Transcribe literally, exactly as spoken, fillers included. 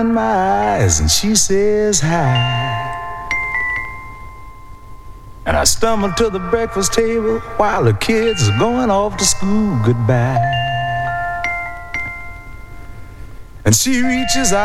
in my eyes and she says hi. And I stumble to the breakfast table while the kids are going off to school goodbye. And she reaches out